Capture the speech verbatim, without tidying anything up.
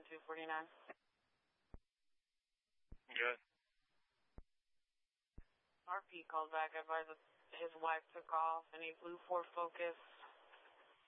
two forty-nine. Good. R P called back, advised that his wife took off and he flew for Focus